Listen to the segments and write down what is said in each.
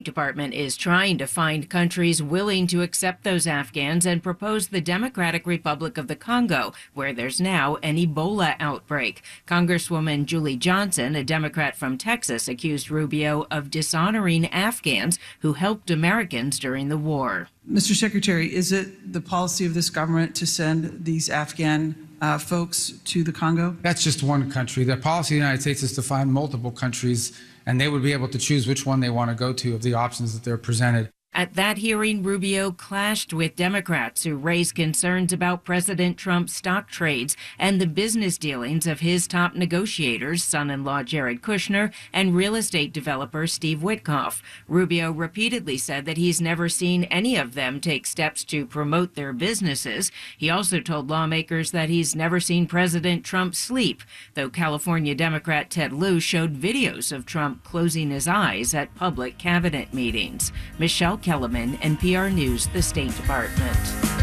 Department is trying to find countries willing to accept those Afghans and propose the Democratic Republic of the Congo, where there's now an Ebola outbreak. Congresswoman Julie Johnson, a Democrat from Texas, accused Rubio of dishonoring Afghans who helped Americans during the war. Mr. Secretary, is it the policy of this government to send these Afghan folks to the Congo? That's just one country. The policy of the United States is to find multiple countries, and they would be able to choose which one they want to go to of the options that they're presented. At that hearing, Rubio clashed with Democrats who raised concerns about President Trump's stock trades and the business dealings of his top negotiators, son-in-law Jared Kushner, and real estate developer Steve Witkoff. Rubio repeatedly said that he's never seen any of them take steps to promote their businesses. He also told lawmakers that he's never seen President Trump sleep, though California Democrat Ted Lieu showed videos of Trump closing his eyes at public cabinet meetings. Michelle Kellerman, NPR News, the State Department.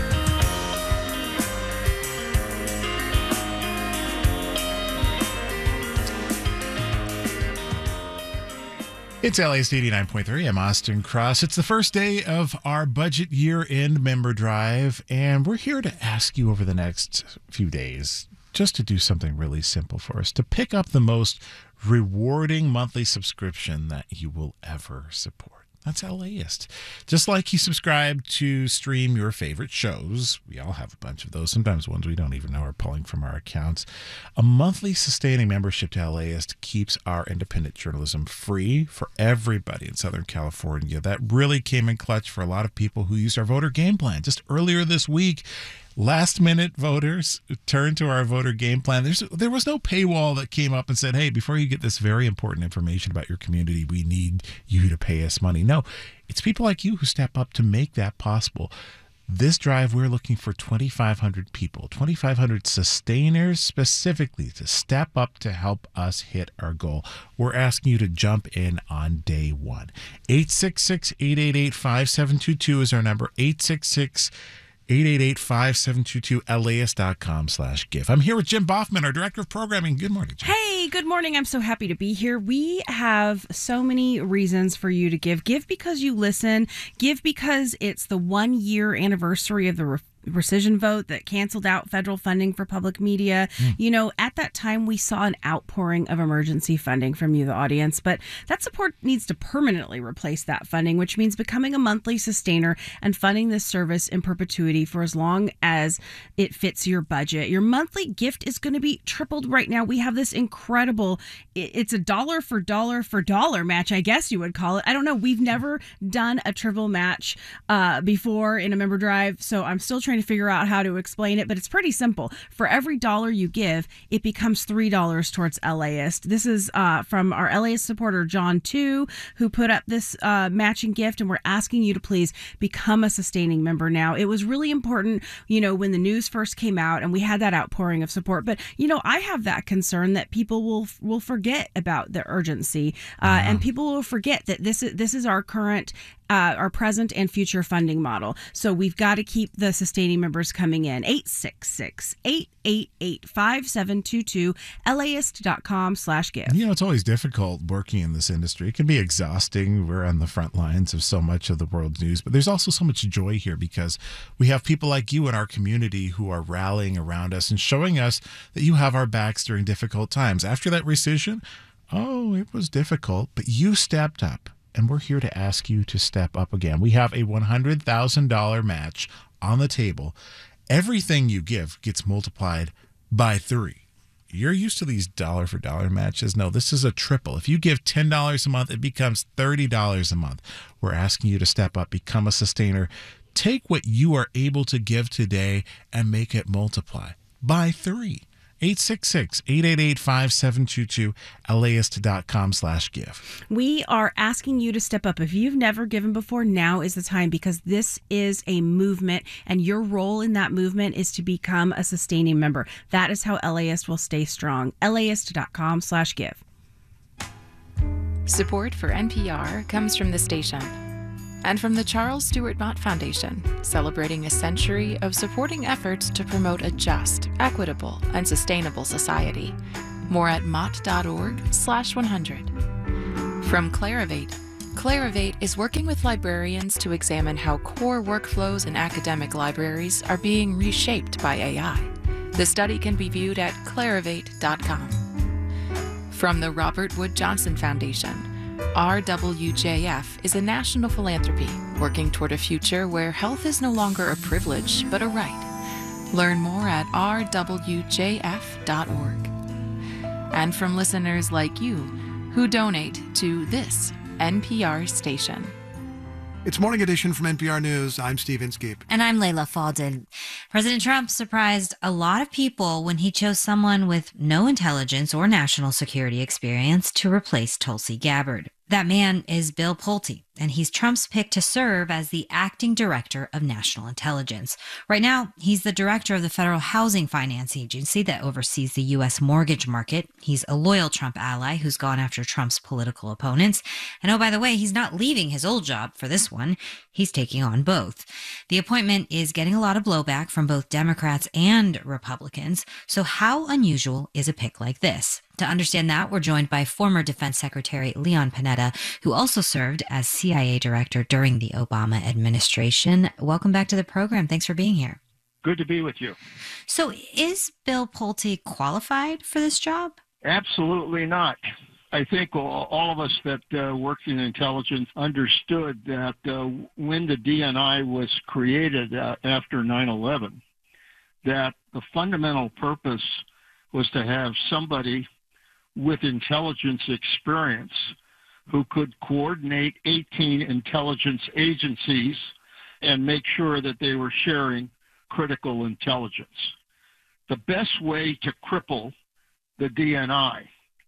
It's LAist 89.3. I'm Austin Cross. It's the first day of our budget year-end member drive, and we're here to ask you over the next few days just to do something really simple for us, to pick up the most rewarding monthly subscription that you will ever support. That's LAist. Just like you subscribe to stream your favorite shows, we all have a bunch of those, sometimes ones we don't even know are pulling from our accounts. A monthly sustaining membership to LAist keeps our independent journalism free for everybody in Southern California. That really came in clutch for a lot of people who used our voter game plan. Just earlier this week, last-minute voters turned to our voter game plan. There was no paywall that came up and said, hey, before you get this very important information about your community, we need you to pay us money. No, it's people like you who step up to make that possible. This drive, we're looking for 2,500 people, 2,500 sustainers specifically to step up to help us hit our goal. We're asking you to jump in on day one. 866-888-5722 is our number, 888-5722, LAist.com/give. I'm here with Jim Boffman, our Director of Programming. Good morning, Jim. Hey, good morning. I'm so happy to be here. We have so many reasons for you to give. Give because you listen. Give because it's the 1-year anniversary of the rescission vote that canceled out federal funding for public media. You know, at that time, we saw an outpouring of emergency funding from you, the audience, but that support needs to permanently replace that funding, which means becoming a monthly sustainer and funding this service in perpetuity for as long as it fits your budget. Your monthly gift is going to be tripled right now. We have this incredible, it's a dollar for dollar match, I guess you would call it. I don't know. We've never done a triple match before in a member drive, so I'm still trying to figure out how to explain it, but it's pretty simple. For every dollar you give, it becomes $3 towards LAist. This is from our LAist supporter, John 2, who put up this matching gift, and we're asking you to please become a sustaining member now. It was really important, you know, when the news first came out and we had that outpouring of support, but, you know, I have that concern that people will forget about the urgency, and people will forget that this is our current our present and future funding model. So we've got to keep the sustaining members coming in. 866-888-5722, LAist.com/give. You know, it's always difficult working in this industry. It can be exhausting. We're on the front lines of so much of the world's news, but there's also so much joy here because we have people like you in our community who are rallying around us and showing us that you have our backs during difficult times. After that rescission, it was difficult, but you stepped up. And we're here to ask you to step up again. We have a $100,000 match on the table. Everything you give gets multiplied by 3. You're used to these dollar-for-dollar matches. No, this is a triple. If you give $10 a month, it becomes $30 a month. We're asking you to step up, become a sustainer. Take what you are able to give today and make it multiply by 3. 866-888-5722, LAist.com/give. We are asking you to step up. If you've never given before, now is the time, because this is a movement, and your role in that movement is to become a sustaining member. That is how LAist will stay strong. LAist.com/give. Support for NPR comes from the station and from the Charles Stewart Mott Foundation, celebrating a century of supporting efforts to promote a just, equitable, and sustainable society. More at mott.org/100. From Clarivate, Clarivate is working with librarians to examine how core workflows in academic libraries are being reshaped by AI. The study can be viewed at clarivate.com. From the Robert Wood Johnson Foundation, RWJF is a national philanthropy working toward a future where health is no longer a privilege, but a right. Learn more at rwjf.org. And from listeners like you who donate to this NPR station. It's Morning Edition from NPR News. I'm Steve Inskeep. And I'm Layla Faldin. President Trump surprised a lot of people when he chose someone with no intelligence or national security experience to replace Tulsi Gabbard. That man is Bill Pulte, and he's Trump's pick to serve as the acting director of national intelligence. Right now, he's the director of the Federal Housing Finance Agency that oversees the U.S. mortgage market. He's a loyal Trump ally who's gone after Trump's political opponents. And oh, by the way, he's not leaving his old job for this one. He's taking on both. The appointment is getting a lot of blowback from both Democrats and Republicans. So how unusual is a pick like this? To understand that, we're joined by former Defense Secretary Leon Panetta, who also served as CIA director during the Obama administration. Welcome back to the program. Thanks for being here. Good to be with you. So is Bill Pulte qualified for this job? Absolutely not. I think all of us that worked in intelligence understood that when the DNI was created after 9/11, that the fundamental purpose was to have somebody with intelligence experience who could coordinate 18 intelligence agencies and make sure that they were sharing critical intelligence. The best way to cripple the DNI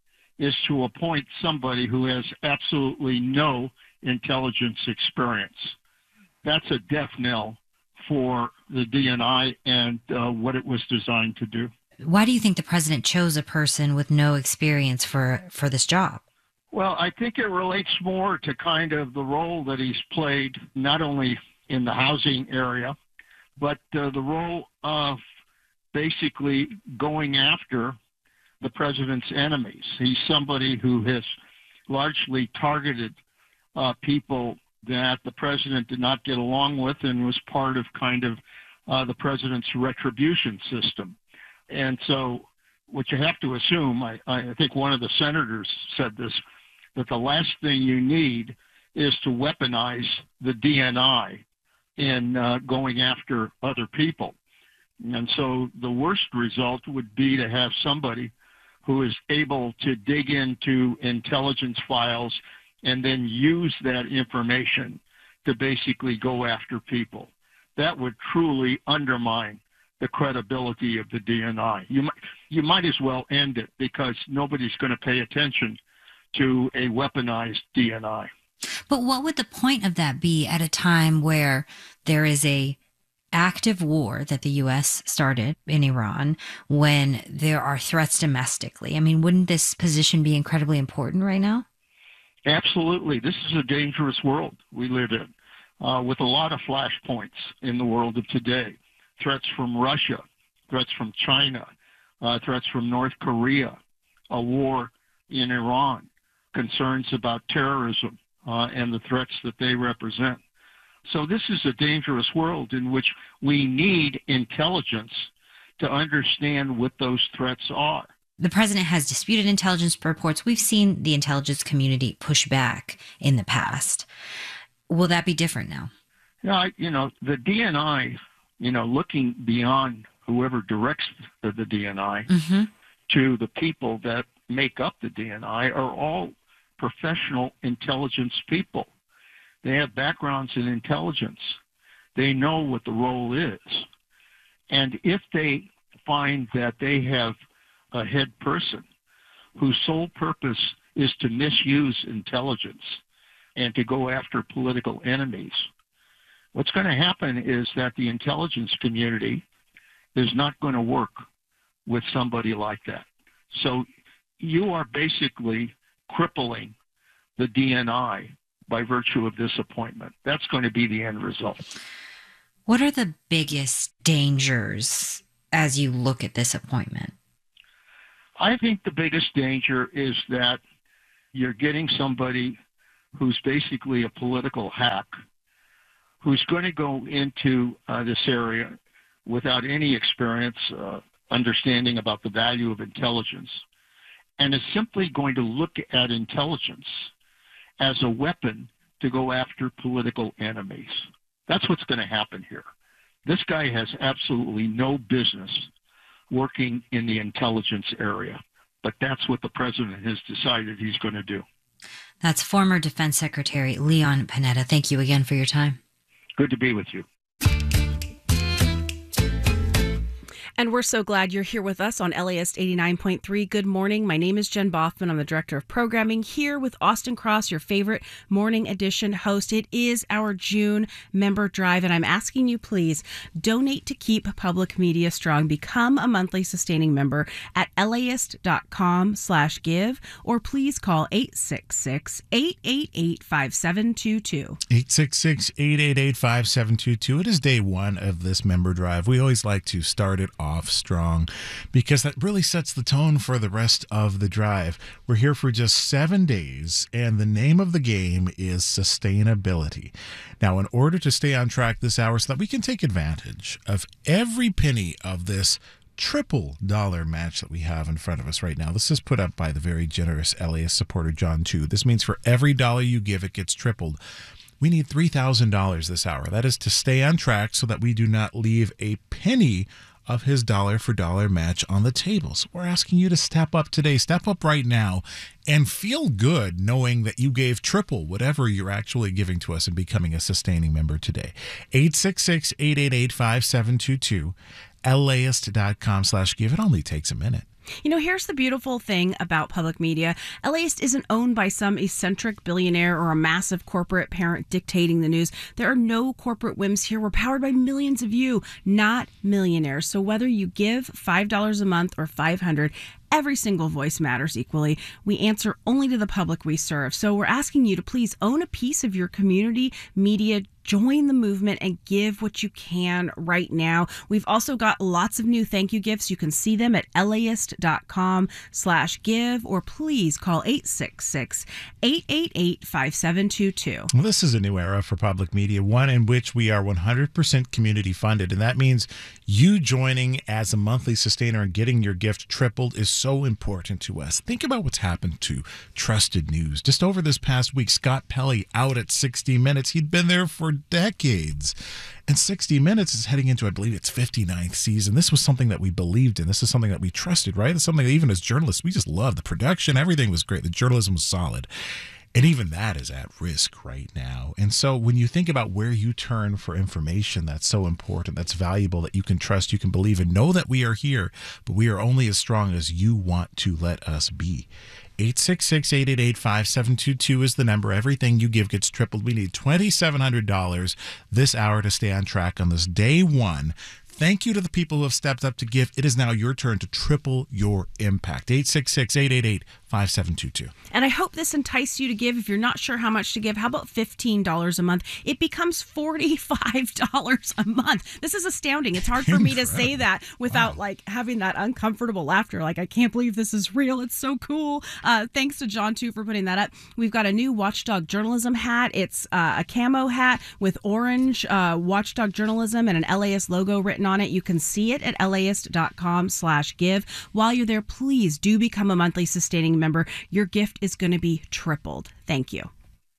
is to appoint somebody who has absolutely no intelligence experience. That's a death knell for the DNI and what it was designed to do. Why do you think the president chose a person with no experience for this job? Well, I think it relates more to kind of the role that he's played, not only in the housing area, but the role of basically going after the president's enemies. He's somebody who has largely targeted people that the president did not get along with and was part of kind of the president's retribution system. And so what you have to assume, I think one of the senators said this, that the last thing you need is to weaponize the DNI in going after other people. And so the worst result would be to have somebody who is able to dig into intelligence files and then use that information to basically go after people. That would truly undermine the credibility of the DNI. You might as well end it because nobody's going to pay attention to a weaponized DNI. But what would the point of that be at a time where there is a active war that the U.S. started in Iran, when there are threats domestically? I mean, wouldn't this position be incredibly important right now? Absolutely. This is a dangerous world we live in, with a lot of flashpoints in the world of today. Threats from Russia, threats from China, threats from North Korea, a war in Iran, concerns about terrorism and the threats that they represent. So this is a dangerous world in which we need intelligence to understand what those threats are. The president has disputed intelligence reports. We've seen the intelligence community push back in the past. Will that be different now? Yeah, the DNI, looking beyond whoever directs the DNI to the people that make up the DNI are all professional intelligence people. They have backgrounds in intelligence. They know what the role is. And if they find that they have a head person whose sole purpose is to misuse intelligence and to go after political enemies, what's going to happen is that the intelligence community is not going to work with somebody like that. So you are basically crippling the DNI by virtue of this appointment. That's going to be the end result. What are the biggest dangers as you look at this appointment? I think the biggest danger is that you're getting somebody who's basically a political hack, who's going to go into this area without any experience, understanding about the value of intelligence, and is simply going to look at intelligence as a weapon to go after political enemies. That's what's going to happen here. This guy has absolutely no business working in the intelligence area, but that's what the president has decided he's going to do. That's former Defense Secretary Leon Panetta. Thank you again for your time. Good to be with you. And we're so glad you're here with us on LAist 89.3. Good morning. My name is Jen Bothman. I'm the Director of Programming here with Austin Cross, your favorite morning edition host. It is our June member drive, and I'm asking you, please donate to keep public media strong. Become a monthly sustaining member at LAist.com/give, or please call 866-888-5722. 866-888-5722. It is day one of this member drive. We always like to start it off strong because that really sets the tone for the rest of the drive. We're here for just 7 days, and the name of the game is sustainability. Now, in order to stay on track this hour so that we can take advantage of every penny of this triple dollar match that we have in front of us right now. This is put up by the very generous LAist supporter, John Chu. This means for every dollar you give, it gets tripled. We need $3,000 this hour. That is to stay on track so that we do not leave a penny of his dollar for dollar match on the table. So we're asking you to step up today, step up right now, and feel good knowing that you gave triple whatever you're actually giving to us and becoming a sustaining member today. 866-888-5722, LAist.com/give. It only takes a minute. You know, here's the beautiful thing about public media. LAist isn't owned by some eccentric billionaire or a massive corporate parent dictating the news. There are no corporate whims here. We're powered by millions of you, not millionaires. So whether you give $5 a month or $500, every single voice matters equally. We answer only to the public we serve. So we're asking you to please own a piece of your community media. Join the movement and give what you can right now. We've also got lots of new thank you gifts. You can see them at LAist.com/give, or please call 866-888-5722. Well, this is a new era for public media, one in which we are 100% community funded. And that means you joining as a monthly sustainer and getting your gift tripled is so important to us. Think about what's happened to Trusted News. Just over this past week, Scott Pelley out at 60 Minutes. He'd been there for decades. And 60 Minutes is heading into, I believe, its 59th season. This was something that we believed in. This is something that we trusted, right? It's something that even as journalists, we just loved. The production, everything was great. The journalism was solid. And even that is at risk right now. And so when you think about where you turn for information that's so important, that's valuable, that you can trust, you can believe in, know that we are here, but we are only as strong as you want to let us be. 866-888-5722 is the number. Everything you give gets tripled. We need $2,700 this hour to stay on track on this day one. Thank you to the people who have stepped up to give. It is now your turn to triple your impact. 866-888-5722. And I hope this enticed you to give. If you're not sure how much to give, how about $15 a month? It becomes $45 a month. This is astounding. It's hard for me to say that without having that uncomfortable laughter. Like, I can't believe this is real. It's so cool. Thanks to John, too, for putting that up. We've got a new Watchdog Journalism hat. It's a camo hat with orange Watchdog Journalism and an LAist logo written on it. You can see it at LAist.com/give. While you're there, please do become a monthly sustaining member. Your gift is going to be tripled. Thank you.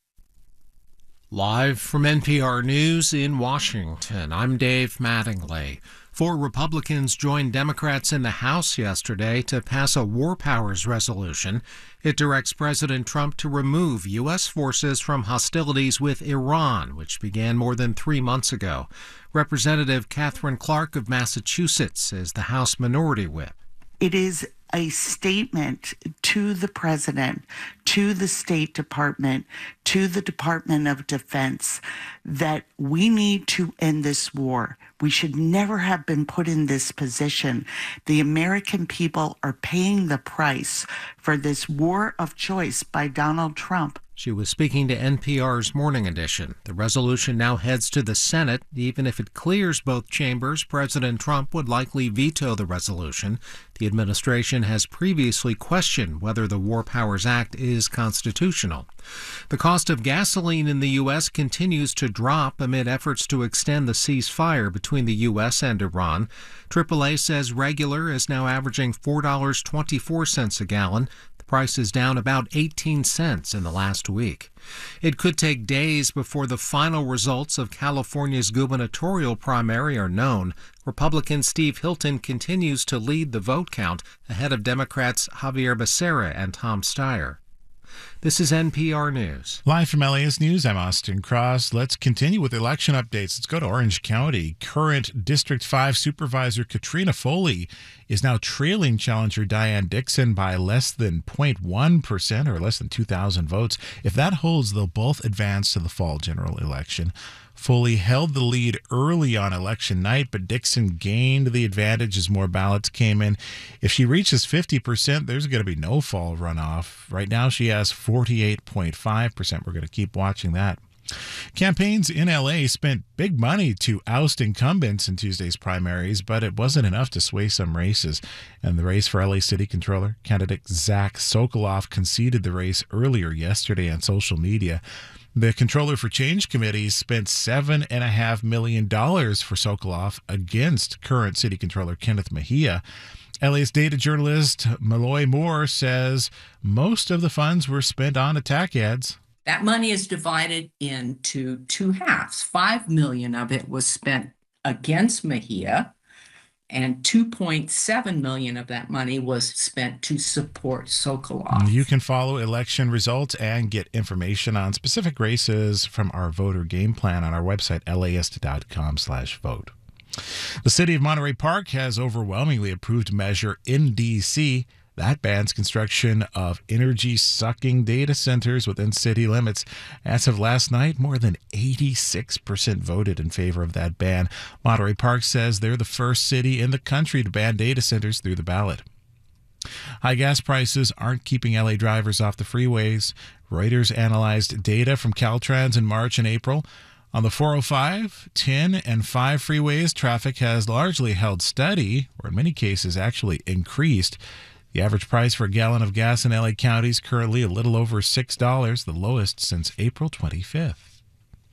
Live from NPR News in Washington, I'm Dave Mattingly. 4 Republicans joined Democrats in the House yesterday to pass a war powers resolution. It directs President Trump to remove U.S. forces from hostilities with Iran, which began more than 3 months ago. Representative Catherine Clark of Massachusetts is the House Minority Whip. It is a statement to the president, to the State Department, to the Department of Defense, that we need to end this war. We should never have been put in this position. The American people are paying the price for this war of choice by Donald Trump. She was speaking to NPR's Morning Edition. The resolution now heads to the Senate. Even if it clears both chambers, President Trump would likely veto the resolution. The administration has previously questioned whether the War Powers Act is constitutional. The cost of gasoline in the U.S. continues to drop amid efforts to extend the ceasefire between the U.S. and Iran. AAA says regular is now averaging $4.24 a gallon. The price is down about 18 cents in the last week. It could take days before the final results of California's gubernatorial primary are known. Republican Steve Hilton continues to lead the vote count ahead of Democrats Javier Becerra and Tom Steyer. This is NPR News. Live from LAist News, I'm Austin Cross. Let's continue with election updates. Let's go to Orange County. Current District 5 Supervisor Katrina Foley is now trailing challenger Diane Dixon by less than 0.1% or less than 2,000 votes. If that holds, they'll both advance to the fall general election. Foley held the lead early on election night, but Dixon gained the advantage as more ballots came in. If she reaches 50%, there's going to be no fall runoff. Right now, she has 48.5%. We're going to keep watching that. Campaigns in LA spent big money to oust incumbents in Tuesday's primaries, but it wasn't enough to sway some races. And the race for LA City Controller, candidate Zach Sokoloff conceded the race earlier yesterday on social media. The Controller for Change Committee spent $7.5 million for Sokoloff against current City Controller Kenneth Mejia. LA's data journalist Malloy Moore says most of the funds were spent on attack ads. That money is divided into two halves. $5 million of it was spent against Mejia, and $2.7 million of that money was spent to support Sokoloff. You can follow election results and get information on specific races from our voter game plan on our website, laist.com/vote. The city of Monterey Park has overwhelmingly approved Measure NDC. That bans construction of energy-sucking data centers within city limits. As of last night, more than 86% voted in favor of that ban. Monterey Park says they're the first city in the country to ban data centers through the ballot. High gas prices aren't keeping LA drivers off the freeways. Reuters analyzed data from Caltrans in March and April. On the 405, 10, and 5 freeways, traffic has largely held steady, or in many cases actually increased. The average price for a gallon of gas in LA County is currently a little over $6, the lowest since April 25th.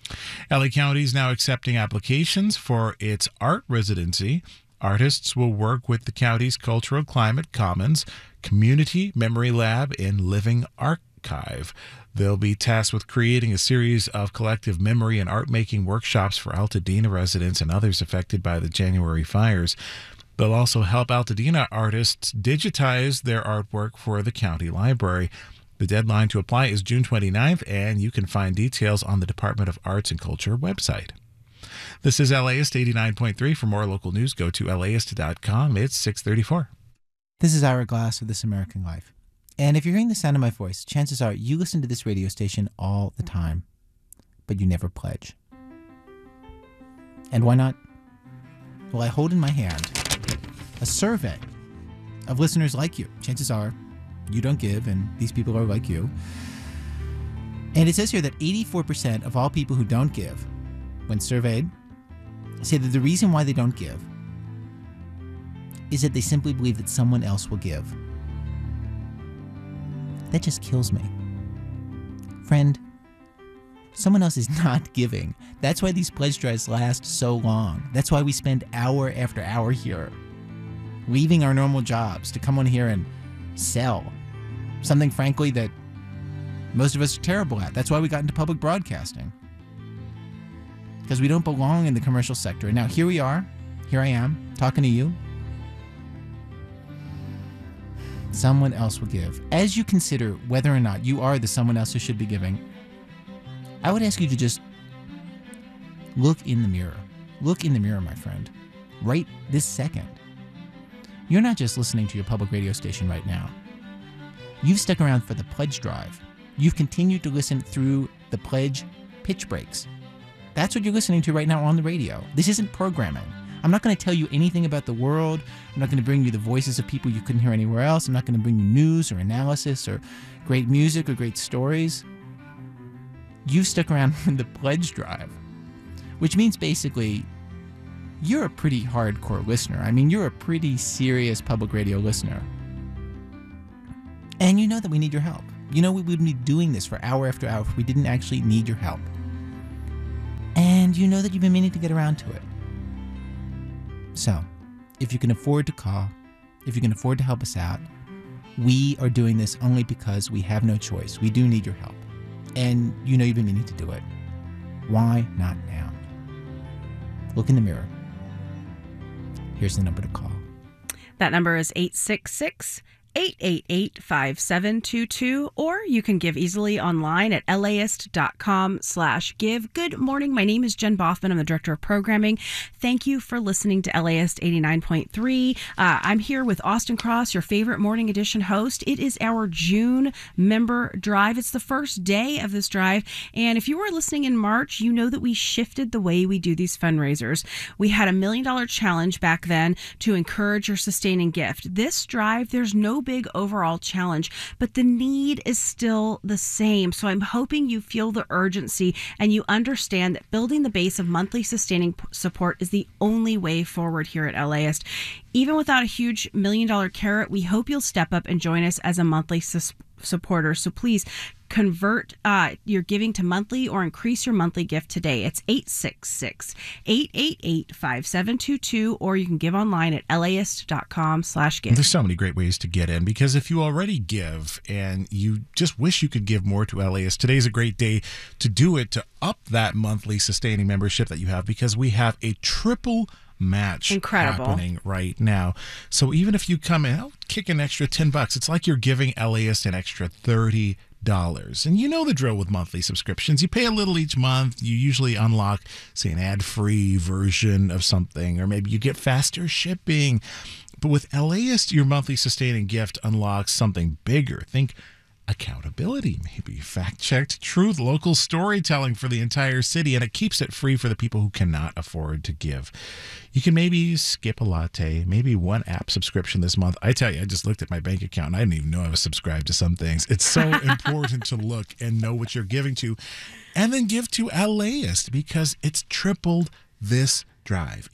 LA County is now accepting applications for its art residency. Artists will work with the county's Cultural Climate Commons, Community Memory Lab, and Living Archive. They'll be tasked with creating a series of collective memory and art-making workshops for Altadena residents and others affected by the January fires. They'll also help Altadena artists digitize their artwork for the county library. The deadline to apply is June 29th, and you can find details on the Department of Arts and Culture website. This is LAist 89.3. For more local news, go to laist.com. It's 6:34. This is Ira Glass of This American Life. And if you're hearing the sound of my voice, chances are you listen to this radio station all the time, but you never pledge. And why not? Well, I hold in my hand a survey of listeners like you. Chances are you don't give, and these people are like you. And it says here that 84% of all people who don't give, when surveyed, say that the reason why they don't give is that they simply believe that someone else will give. That just kills me. Friend, someone else is not giving. That's why these pledge drives last so long. That's why we spend hour after hour here, leaving our normal jobs to come on here and sell something, frankly, that most of us are terrible at. That's why we got into public broadcasting, because we don't belong in the commercial sector. And now here we are, here I am, talking to you. Someone else will give. As you consider whether or not you are the someone else who should be giving, I would ask you to just look in the mirror. Look in the mirror, my friend, right this second. You're not just listening to your public radio station right now. You've stuck around for the pledge drive. You've continued to listen through the pledge pitch breaks. That's what you're listening to right now on the radio. This isn't programming. I'm not going to tell you anything about the world. I'm not going to bring you the voices of people you couldn't hear anywhere else. I'm not going to bring you news or analysis or great music or great stories. you've stuck around for the pledge drive, which means basically you're a pretty hardcore listener. I mean, you're a pretty serious public radio listener. And you know that we need your help. You know we wouldn't be doing this for hour after hour if we didn't actually need your help. And you know that you've been meaning to get around to it. So, if you can afford to call, if you can afford to help us out, we are doing this only because we have no choice. We do need your help. And you know you've been meaning to do it. Why not now? Look in the mirror. Here's the number to call. That number is 866-888-5722, or you can give easily online at laist.com/give. Good morning. My name is Jen Bothman. I'm the Director of Programming. Thank you for listening to LAist 89.3. I'm here with Austin Cross, your favorite morning edition host. It is our June member drive. It's the first day of this drive. And if you were listening in March, you know that we shifted the way we do these fundraisers. We had $1 million challenge back then to encourage your sustaining gift. This drive, there's no big overall challenge, but the need is still the same. So I'm hoping you feel the urgency and you understand that building the base of monthly sustaining support is the only way forward here at LAist. Even without a huge $1 million carrot, we hope you'll step up and join us as a monthly supporter. So please convert your giving to monthly or increase your monthly gift today. It's 866-888-5722, or you can give online at laist.com/give. There's so many great ways to get in, because if you already give and you just wish you could give more to LAist, today's a great day to do it, to up that monthly sustaining membership that you have, because we have a triple match happening right now. So even if you come in, I'll kick an extra $10. It's like you're giving LAist an extra $30. And you know the drill with monthly subscriptions. You pay a little each month. You usually unlock, say, an ad-free version of something, or maybe you get faster shipping. But with LAist, your monthly sustaining gift unlocks something bigger. Think accountability, maybe fact-checked truth, local storytelling for the entire city, and it keeps it free for the people who cannot afford to give. You can maybe skip a latte, maybe one app subscription this month. I tell you, I just looked at my bank account and I didn't even know I was subscribed to some things. It's so important to look and know what you're giving to, and then give to LAist, because it's tripled this drive.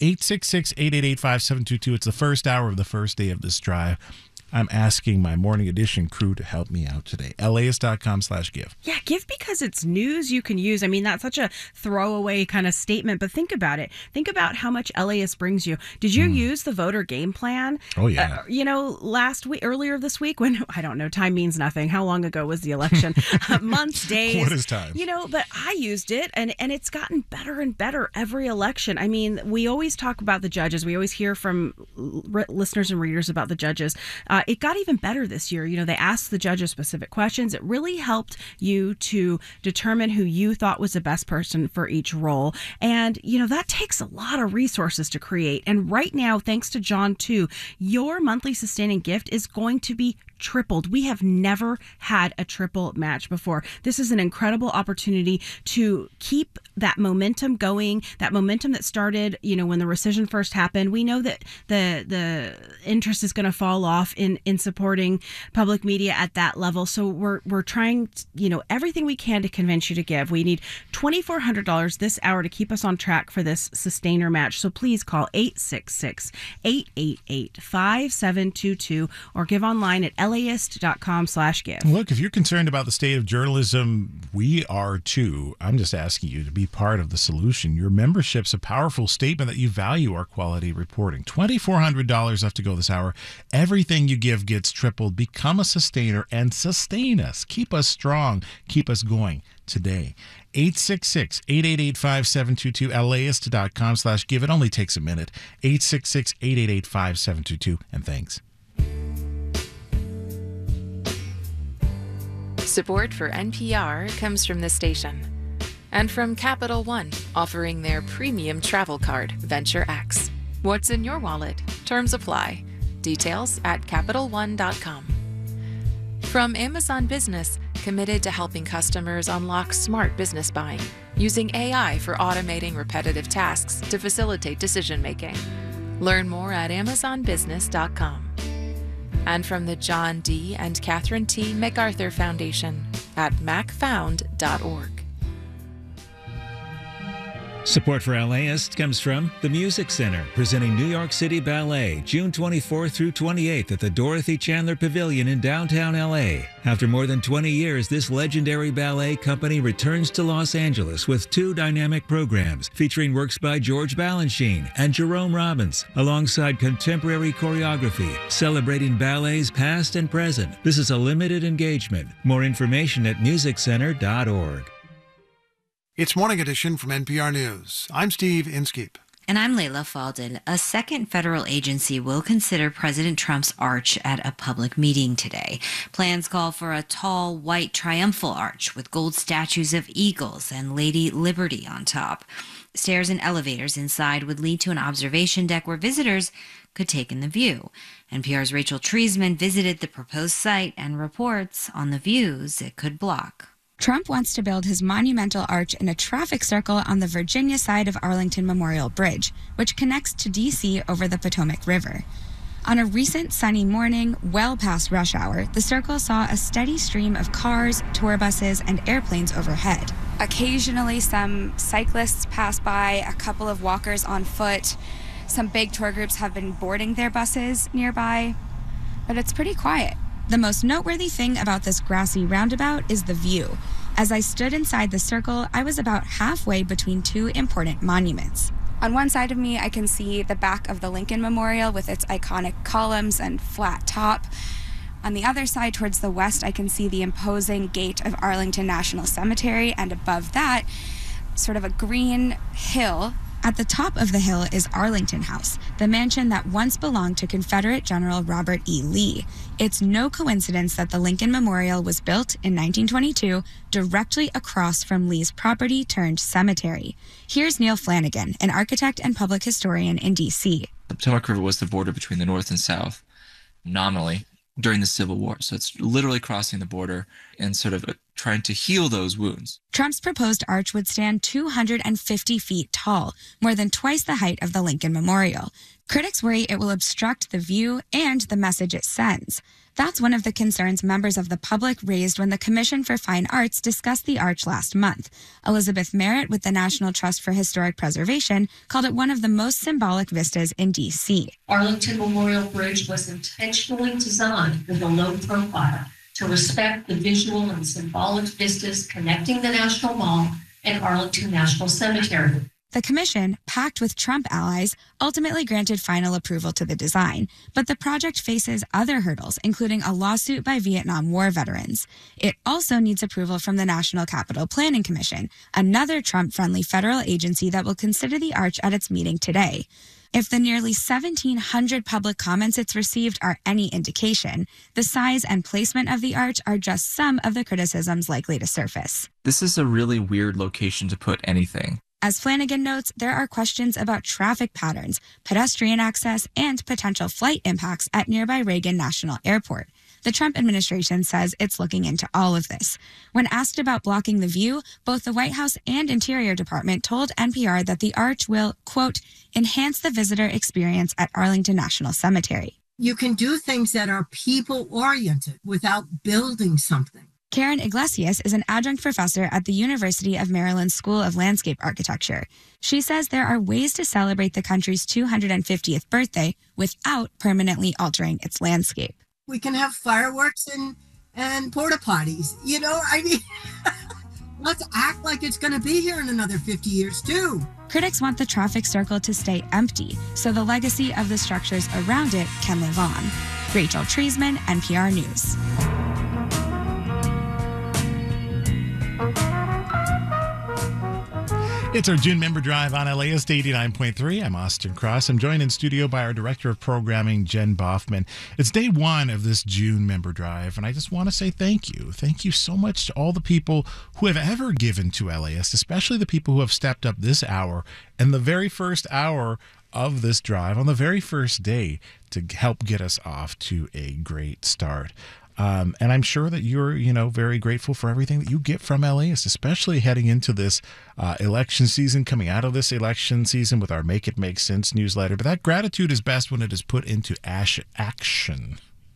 866-888-5722. It's the first hour of the first day of this drive. I'm asking my morning edition crew to help me out today. LAist.com/give. Yeah, give because it's news you can use. I mean, that's such a throwaway kind of statement, but think about it. Think about how much LAist brings you. Did you use the voter game plan? Oh, yeah. Last week, earlier this week, when, I don't know, time means nothing. How long ago was the election? Months, days. What is time? But I used it, and it's gotten better and better every election. I mean, we always talk about the judges. We always hear from listeners and readers about the judges. It got even better this year. They asked the judges specific questions. It really helped you to determine who you thought was the best person for each role. And, that takes a lot of resources to create. And right now, thanks to John too, your monthly sustaining gift is going to be tripled. We have never had a triple match before. This is an incredible opportunity to keep that momentum going, that momentum that started, when the rescission first happened. We know that the interest is going to fall off in supporting public media at that level. So we're trying, everything we can to convince you to give. We need $2,400 this hour to keep us on track for this sustainer match. So please call 866-888-5722 or give online at laist.com/give. Look, if you're concerned about the state of journalism, we are too. I'm just asking you to be part of the solution. Your membership's a powerful statement that you value our quality reporting. $2,400 left to go this hour. Everything you give gets tripled. Become a sustainer and sustain us. Keep us strong. Keep us going today. 866-888-5722, laist.com/give. It only takes a minute. 866-888-5722. And thanks. Support for NPR comes from the station and from Capital One, offering their premium travel card, Venture X. What's in your wallet? Terms apply. Details at CapitalOne.com. From Amazon Business, committed to helping customers unlock smart business buying, using AI for automating repetitive tasks to facilitate decision-making. Learn more at AmazonBusiness.com. And from the John D. and Catherine T. MacArthur Foundation at macfound.org. Support for LAist comes from the Music Center, presenting New York City Ballet, June 24th through 28th at the Dorothy Chandler Pavilion in downtown LA. After more than 20 years, this legendary ballet company returns to Los Angeles with 2 dynamic programs featuring works by George Balanchine and Jerome Robbins, alongside contemporary choreography, celebrating ballets past and present. This is a limited engagement. More information at musiccenter.org. It's Morning Edition from NPR News. I'm Steve Inskeep. And I'm Layla Falden. A second federal agency will consider President Trump's arch at a public meeting today. Plans call for a tall, white triumphal arch with gold statues of eagles and Lady Liberty on top. Stairs and elevators inside would lead to an observation deck where visitors could take in the view. NPR's Rachel Treisman visited the proposed site and reports on the views it could block. Trump wants to build his monumental arch in a traffic circle on the Virginia side of Arlington Memorial Bridge, which connects to D.C. over the Potomac River. On a recent sunny morning, well past rush hour, the circle saw a steady stream of cars, tour buses, and airplanes overhead. Occasionally, some cyclists pass by, a couple of walkers on foot. Some big tour groups have been boarding their buses nearby, but it's pretty quiet. The most noteworthy thing about this grassy roundabout is the view. As I stood inside the circle, I was about halfway between 2 important monuments. On one side of me, I can see the back of the Lincoln Memorial with its iconic columns and flat top. On the other side, towards the west, I can see the imposing gate of Arlington National Cemetery, and above that, sort of a green hill. At the top of the hill is Arlington House, the mansion that once belonged to Confederate General Robert E. Lee. It's no coincidence that the Lincoln Memorial was built in 1922 directly across from Lee's property turned cemetery. Here's Neil Flanagan, an architect and public historian in D.C. The Potomac River was the border between the North and South, nominally, during the Civil War. So it's literally crossing the border and sort of trying to heal those wounds. Trump's proposed arch would stand 250 feet tall, more than twice the height of the Lincoln Memorial. Critics worry it will obstruct the view and the message it sends. That's one of the concerns members of the public raised when the Commission for Fine Arts discussed the arch last month. Elizabeth Merritt with the National Trust for Historic Preservation called it one of the most symbolic vistas in D.C. Arlington Memorial Bridge was intentionally designed with a low profile to respect the visual and symbolic vistas connecting the National Mall and Arlington National Cemetery. The commission, packed with Trump allies, ultimately granted final approval to the design, but the project faces other hurdles, including a lawsuit by Vietnam War veterans. It also needs approval from the National Capital Planning Commission, another Trump-friendly federal agency that will consider the arch at its meeting today. If the nearly 1,700 public comments it's received are any indication, the size and placement of the arch are just some of the criticisms likely to surface. This is a really weird location to put anything. As Flanagan notes, there are questions about traffic patterns, pedestrian access, and potential flight impacts at nearby Reagan National Airport. The Trump administration says it's looking into all of this. When asked about blocking the view, both the White House and Interior Department told NPR that the arch will, quote, enhance the visitor experience at Arlington National Cemetery. You can do things that are people-oriented without building something. Karen Iglesias is an adjunct professor at the University of Maryland School of Landscape Architecture. She says there are ways to celebrate the country's 250th birthday without permanently altering its landscape. We can have fireworks and porta potties. You know, I mean, let's act like it's going to be here in another 50 years, too. Critics want the traffic circle to stay empty, so the legacy of the structures around it can live on. Rachel Treisman, NPR News. It's our June Member Drive on LAist 89.3. I'm Austin Cross. I'm joined in studio by our Director of Programming, Jen Boffman. It's day one of this June Member Drive, and I just want to say thank you. Thank you so much to all the people who have ever given to LAist, especially the people who have stepped up this hour and the very first hour of this drive on the very first day to help get us off to a great start. And I'm sure that you're, very grateful for everything that you get from LAist, especially heading into this election season, coming out of this election season with our Make It Make Sense newsletter. But that gratitude is best when it is put into action.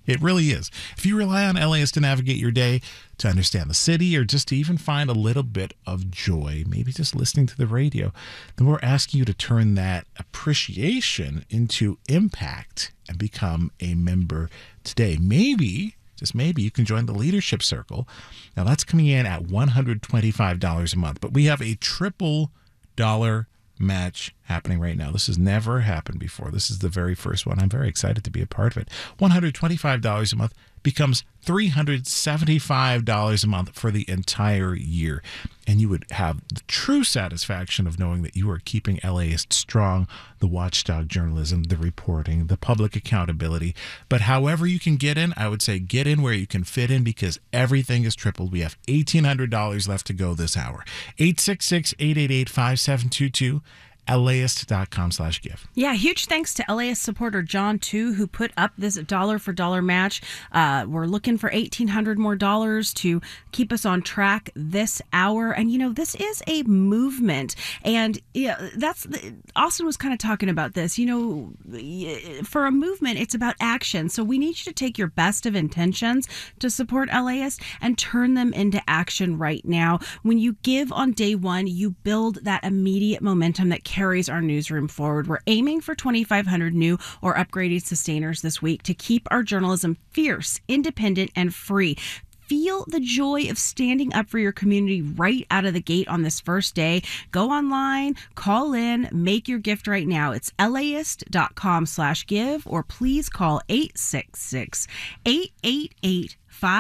It really is. If you rely on LAist to navigate your day, to understand the city, or just to even find a little bit of joy, maybe just listening to the radio, then we're asking you to turn that appreciation into impact and become a member today. Maybe, just maybe, you can join the Leadership Circle. Now, that's coming in at $125 a month, but we have a triple dollar match happening right now. This has never happened before. This is the very first one. I'm very excited to be a part of it. $125 a month becomes $375 a month for the entire year. And you would have the true satisfaction of knowing that you are keeping LAist strong, the watchdog journalism, the reporting, the public accountability. But however you can get in, I would say get in where you can fit in, because everything is tripled. We have $1,800 left to go this hour. 866-888-5722. LAist.com/give. Yeah, huge thanks to LAist supporter John, too, who put up this dollar for dollar match. We're looking for $1,800 more to keep us on track this hour. And, this is a movement. And Austin was kind of talking about this. For a movement, it's about action. So we need you to take your best of intentions to support LAist and turn them into action right now. When you give on day one, you build that immediate momentum that carries our newsroom forward. We're aiming for 2,500 new or upgraded sustainers this week to keep our journalism fierce, independent, and free. Feel the joy of standing up for your community right out of the gate on this first day. Go online, call in, make your gift right now. It's LAist.com/give, or please call 866-888-5722.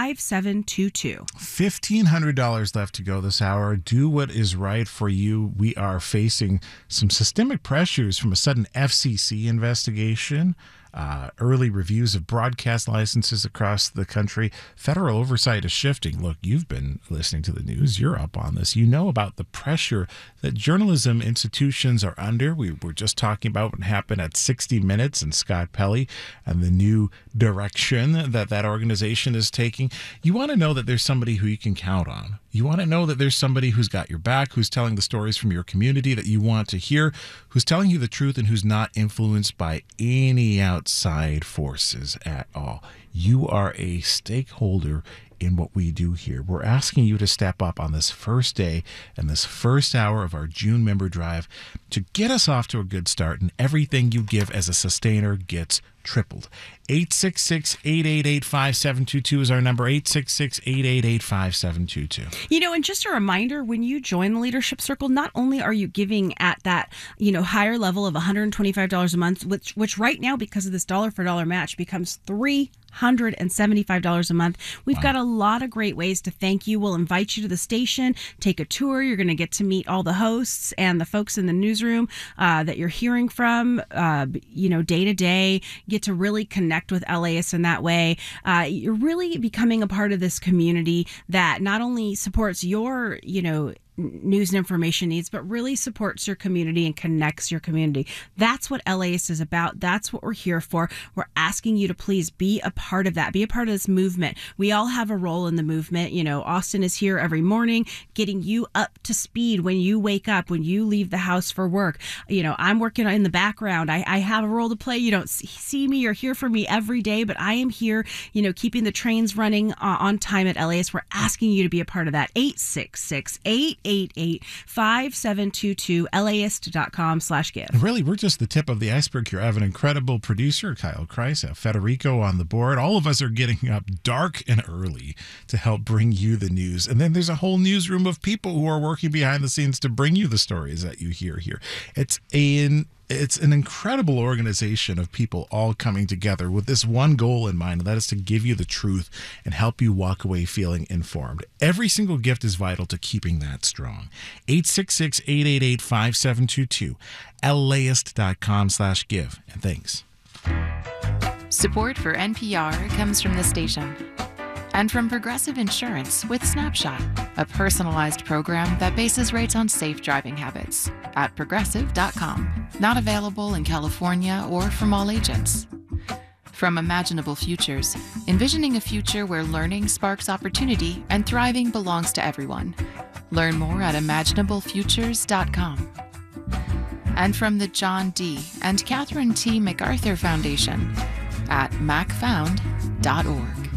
$1,500 left to go this hour. Do what is right for you. We are facing some systemic pressures from a sudden FCC investigation, early reviews of broadcast licenses across the country. Federal oversight is shifting. Look, you've been listening to the news. You're up on this. You know about the pressure that journalism institutions are under. We were just talking about what happened at 60 Minutes and Scott Pelley and the new direction that organization is taking. You want to know that there's somebody who you can count on. You want to know that there's somebody who's got your back, who's telling the stories from your community that you want to hear, who's telling you the truth, and who's not influenced by any outside forces at all. You are a stakeholder in what we do here. We're asking you to step up on this first day and this first hour of our June member drive to get us off to a good start, and everything you give as a sustainer gets tripled. 866-888-5722 is our number. 866-888-5722. And just a reminder, when you join the Leadership Circle, not only are you giving at that, higher level of $125 a month, which right now, because of this dollar for dollar match, becomes $375 a month. We've got a lot of great ways to thank you. We'll invite you to the station, take a tour. You're going to get to meet all the hosts and the folks in the newsroom that you're hearing from, day to day. Get to really connect with LAist in that way. You're really becoming a part of this community that not only supports your, news and information needs, but really supports your community and connects your community. That's what LAist is about. That's what we're here for. We're asking you to please be a part of that. Be a part of this movement. We all have a role in the movement. Austin is here every morning getting you up to speed when you wake up, when you leave the house for work. I'm working in the background. I have a role to play. You don't see me or hear from me every day, but I am here, keeping the trains running on time at LAist. We're asking you to be a part of that. 866-888-5722, LAist.com/give. Really, we're just the tip of the iceberg here. I have an incredible producer, Kyle Kreis, Federico on the board. All of us are getting up dark and early to help bring you the news. And then there's a whole newsroom of people who are working behind the scenes to bring you the stories that you hear here. It's an incredible organization of people all coming together with this one goal in mind, and that is to give you the truth and help you walk away feeling informed. Every single gift is vital to keeping that strong. 866-888-5722, LAist.com/give. And thanks. Support for NPR comes from the station and from Progressive Insurance with Snapshot, a personalized program that bases rates on safe driving habits at progressive.com. Not available in California or from all agents. From Imaginable Futures, envisioning a future where learning sparks opportunity and thriving belongs to everyone. Learn more at imaginablefutures.com. And from the John D. and Catherine T. MacArthur Foundation at macfound.org. LAist89.3.org.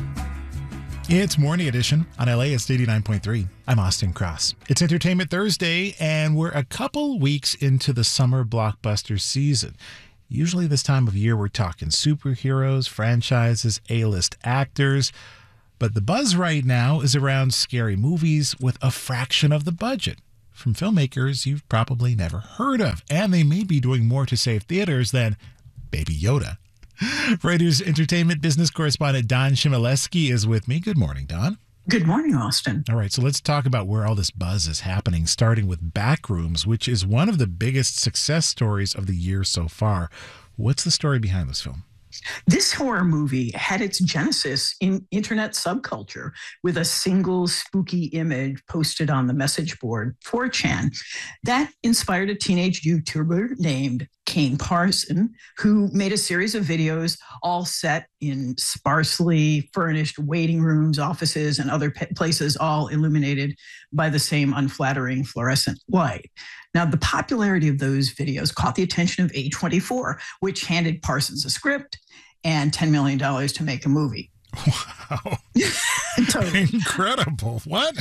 It's Morning Edition on LAist 89.3. I'm Austin Cross. It's Entertainment Thursday, and we're a couple weeks into the summer blockbuster season. Usually this time of year, we're talking superheroes, franchises, A-list actors. But the buzz right now is around scary movies with a fraction of the budget from filmmakers you've probably never heard of. And they may be doing more to save theaters than Baby Yoda. Reuters entertainment business correspondent Don Chmielewski is with me. Good morning, Don. Good morning, Austin. All right, so let's talk about where all this buzz is happening, starting with Backrooms, which is one of the biggest success stories of the year so far. What's the story behind this film? This horror movie had its genesis in internet subculture with a single spooky image posted on the message board 4chan. That inspired a teenage YouTuber named Kane Parson, who made a series of videos all set in sparsely furnished waiting rooms, offices, and other places, all illuminated by the same unflattering fluorescent light. Now, the popularity of those videos caught the attention of A24, which handed Parsons a script and $10 million to make a movie. Wow. Totally. Incredible. What?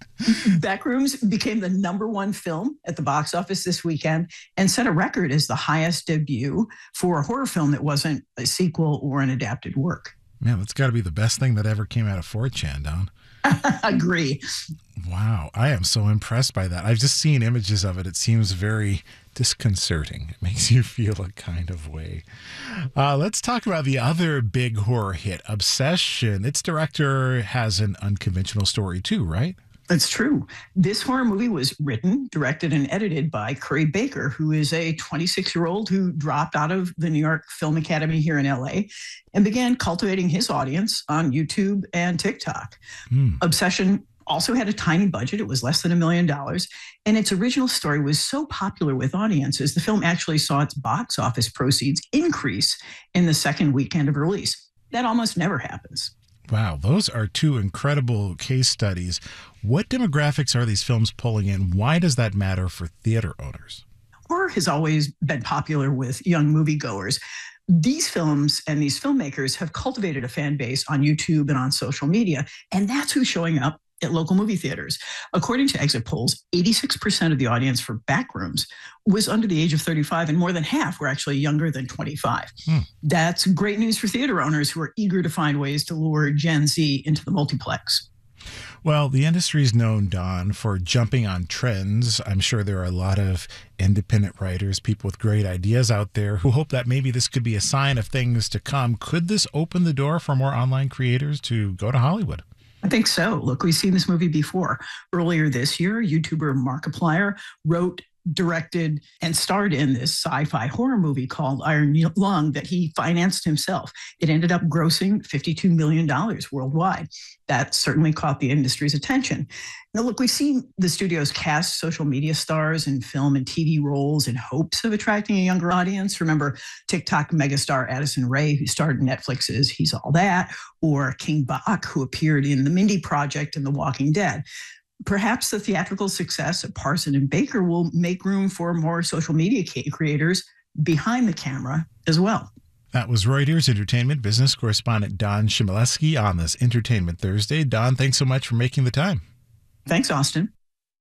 Backrooms became the #1 film at the box office this weekend and set a record as the highest debut for a horror film that wasn't a sequel or an adapted work. Man, that's got to be the best thing that ever came out of 4chan, Don. Agree. Wow, I am so impressed by that. I've just seen images of it. It seems very disconcerting. It makes you feel a kind of way. Let's talk about the other big horror hit, Obsession. Its director has an unconventional story too, right? That's true. This horror movie was written, directed, and edited by Curry Baker, who is a 26-year-old who dropped out of the New York Film Academy here in LA and began cultivating his audience on YouTube and TikTok. Obsession also had a tiny budget. It was less than $1 million. And its original story was so popular with audiences, the film actually saw its box office proceeds increase in the second weekend of release. That almost never happens. Wow, those are two incredible case studies. What demographics are these films pulling in? Why does that matter for theater owners? Horror has always been popular with young moviegoers. These films and these filmmakers have cultivated a fan base on YouTube and on social media, and that's who's showing up at local movie theaters. According to exit polls, 86% of the audience for Backrooms was under the age of 35, and more than half were actually younger than 25. That's great news for theater owners who are eager to find ways to lure Gen Z into the multiplex. Well, the industry is known, Don, for jumping on trends. I'm sure there are a lot of independent writers, people with great ideas out there who hope that maybe this could be a sign of things to come. Could this open the door for more online creators to go to Hollywood? I think so. Look, we've seen this movie before. Earlier this year, YouTuber Markiplier wrote, directed, and starred in this sci-fi horror movie called Iron Lung that he financed himself. It ended up grossing $52 million worldwide. That certainly caught the industry's attention. Now, look, we've seen the studios cast social media stars in film and TV roles in hopes of attracting a younger audience. Remember TikTok megastar Addison Rae, who starred in Netflix's He's All That, or King Bach, who appeared in The Mindy Project and The Walking Dead. Perhaps the theatrical success of Parson and Baker will make room for more social media creators behind the camera as well. That was Reuters entertainment business correspondent Don Chmielewski on this Entertainment Thursday. Don, thanks so much for making the time. Thanks, Austin.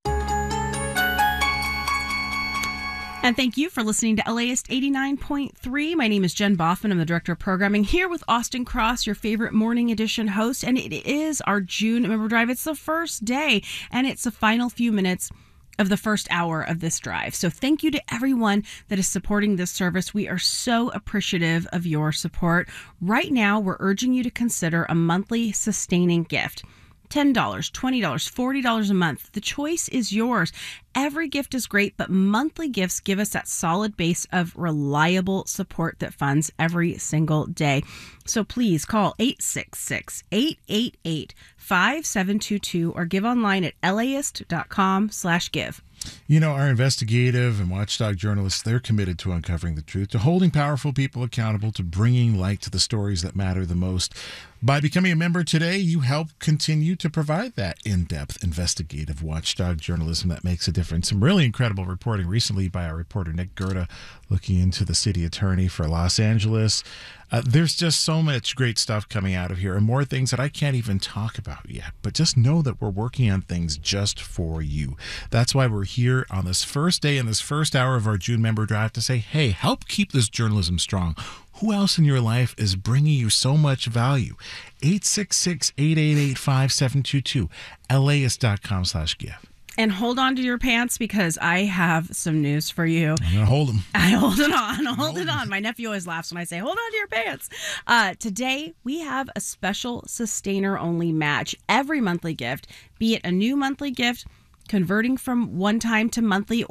And thank you for listening to LAist 89.3. My name is Jen Boffin. I'm the Director of Programming here with Austin Cross, your favorite morning edition host. And it is our June Member Drive. It's the first day, and it's the final few minutes of the first hour of this drive. So thank you to everyone that is supporting this service. We are so appreciative of your support. Right now, we're urging you to consider a monthly sustaining gift. $10, $20, $40 a month. The choice is yours. Every gift is great, but monthly gifts give us that solid base of reliable support that funds every single day. So please call 866-888-5722 or give online at laist.com/give. You know, our investigative and watchdog journalists, they're committed to uncovering the truth, to holding powerful people accountable, to bringing light to the stories that matter the most. By becoming a member today, you help continue to provide that in-depth investigative watchdog journalism that makes a difference. Some really incredible reporting recently by our reporter Nick Gerda looking into the city attorney for Los Angeles. There's just so much great stuff coming out of here and more things that I can't even talk about yet. But just know that we're working on things just for you. That's why we're here on this first day in this first hour of our June member drive to say, hey, help keep this journalism strong. Who else in your life is bringing you so much value? 866-888-5722, LAist.com/give. And hold on to your pants because I have some news for you. I'm going to hold them. I hold it on. Hold it on. My nephew always laughs when I say, hold on to your pants. Today, we have a special sustainer-only match. Every monthly gift, be it a new monthly gift, converting from one-time to monthly,